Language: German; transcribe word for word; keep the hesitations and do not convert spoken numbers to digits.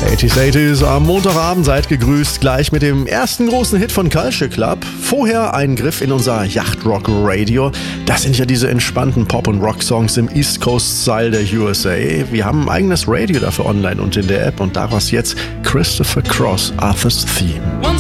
achtziger achtziger am Montagabend, seid gegrüßt, gleich mit dem ersten großen Hit von Culture Club. Vorher ein Griff in unser Yachtrock Radio. Das sind ja diese entspannten Pop- und Rock-Songs im East Coast-Style der U S A. Wir haben ein eigenes Radio dafür online und in der App und daraus jetzt Christopher Cross, Arthur's Theme.